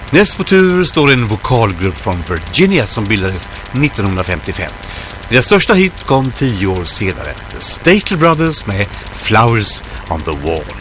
Näst på tur står en vokalgrupp från Virginia som bildades 1955. Deras största hit kom 10 år senare. The Statler Brothers med Flowers on the Wall.